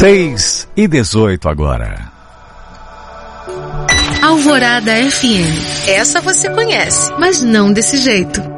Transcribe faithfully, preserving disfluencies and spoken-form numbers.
seis e dezoito agora. Alvorada F M. Essa você conhece, mas não desse jeito.